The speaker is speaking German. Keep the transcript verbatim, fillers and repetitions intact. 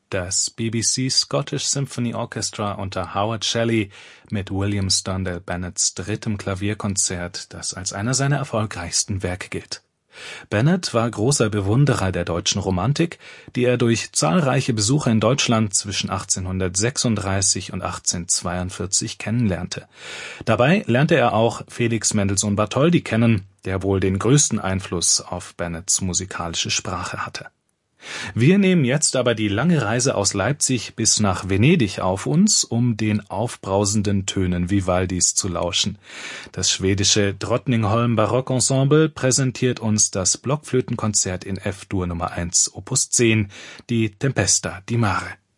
das B B C Scottish Symphony Orchestra unter Howard Shelley mit William Sterndale Bennetts drittem Klavierkonzert, das als einer seiner erfolgreichsten Werke gilt. Bennett war großer Bewunderer der deutschen Romantik, die er durch zahlreiche Besuche in Deutschland zwischen achtzehnhundertsechsunddreißig und achtzehnhundertzweiundvierzig kennenlernte. Dabei lernte er auch Felix Mendelssohn Bartholdy kennen, der wohl den größten Einfluss auf Bennetts musikalische Sprache hatte. Wir nehmen jetzt aber die lange Reise aus Leipzig bis nach Venedig auf uns, um den aufbrausenden Tönen Vivaldis zu lauschen. Das schwedische Drottningholm Barockensemble präsentiert uns das Blockflötenkonzert in F-Dur Nummer eins Opus zehn, die Tempesta di Mare.